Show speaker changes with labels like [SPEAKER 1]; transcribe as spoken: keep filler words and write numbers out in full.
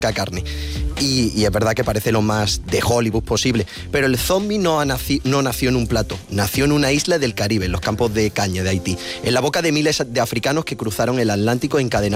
[SPEAKER 1] carne. Y, y es verdad que parece lo más de Hollywood posible, pero el zombie no, ha naci, no nació en un plato, nació en una isla del Caribe, en los campos de caña de Haití, en la boca de miles de africanos que cruzaron el Atlántico encadenados